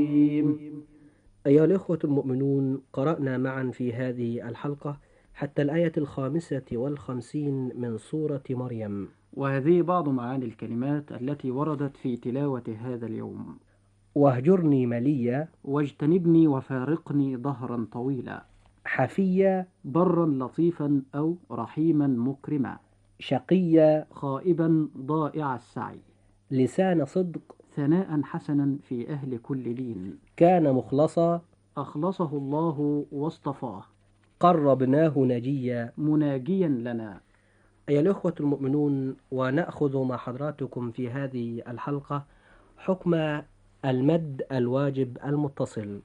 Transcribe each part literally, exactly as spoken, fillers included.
أيها الإخوة المؤمنون، قرأنا معا في هذه الحلقة حتى الآية الخامسة والخمسين من سورة مريم. وهذه بعض معاني الكلمات التي وردت في تلاوة هذا اليوم. واهجرني مليا، واجتنبني وفارقني ظهرا طويلا، حفيا، برا لطيفا أو رحيما مكرما، شقيا، خائبا ضائع السعي، لسان صدق، ثناء حسنا في أهل كل لين، كان مخلصا، أخلصه الله واصطفاه، قربناه نجيا. مناجيا لنا. أيها الإخوة المؤمنون، ونأخذ مع حضراتكم في هذه الحلقة حكم المد الواجب المتصل.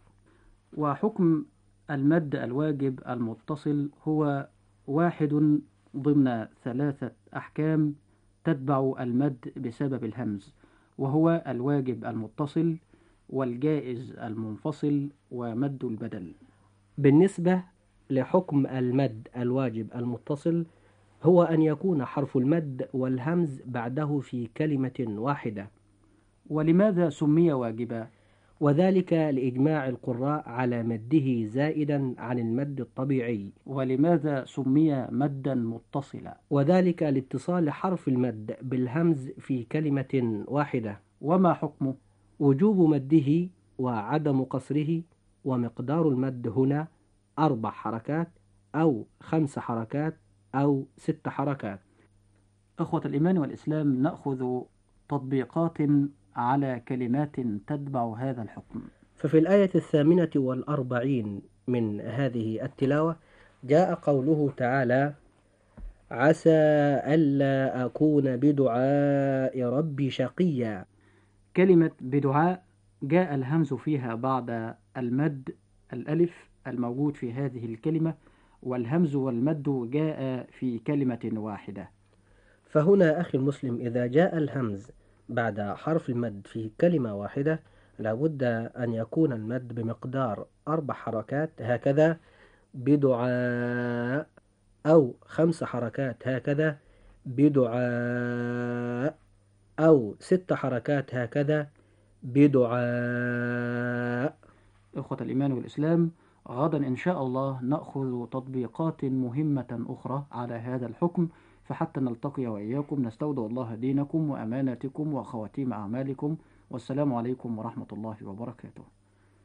وحكم المد الواجب المتصل هو واحد ضمن ثلاثة أحكام تتبع المد بسبب الهمز، وهو الواجب المتصل والجائز المنفصل ومد البدل. بالنسبة لحكم المد الواجب المتصل، هو أن يكون حرف المد والهمز بعده في كلمة واحدة. ولماذا سمي واجبا؟ وذلك لإجماع القراء على مده زائدا عن المد الطبيعي. ولماذا سمي مدا متصلا؟ وذلك لاتصال حرف المد بالهمز في كلمة واحدة. وما حكمه؟ وجوب مده وعدم قصره، ومقدار المد هنا أربع حركات أو خمس حركات أو ست حركات. أخوة الإيمان والإسلام، نأخذ تطبيقات على كلمات تتبع هذا الحكم. ففي الآية الثامنة والأربعين من هذه التلاوة جاء قوله تعالى: عسى ألا أكون بدعاء ربي شقيا. كلمة بدعاء جاء الهمز فيها بعد المد الألف الموجود في هذه الكلمة، والهمز والمد جاء في كلمة واحدة. فهنا أخي المسلم، إذا جاء الهمز بعد حرف المد في كلمة واحدة لابد أن يكون المد بمقدار أربع حركات هكذا بدعاء، أو خمس حركات هكذا بدعاء، أو ست حركات هكذا بدعاء. إخوة الإيمان والإسلام، غدا إن شاء الله نأخذ تطبيقات مهمة أخرى على هذا الحكم، فحتى نلتقي وإياكم نستودع الله دينكم وأماناتكم وخواتيم أعمالكم، والسلام عليكم ورحمة الله وبركاته.